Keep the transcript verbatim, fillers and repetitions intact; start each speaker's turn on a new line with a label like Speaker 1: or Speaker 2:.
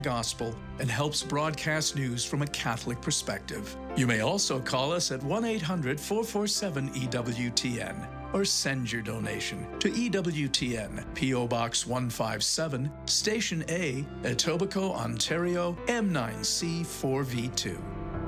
Speaker 1: gospel and helps broadcast news from a Catholic perspective. You may also call us at one eight hundred, four four seven, E W T N or send your donation to E W T N, P O Box one five seven, Station A, Etobicoke, Ontario, M nine C four V two.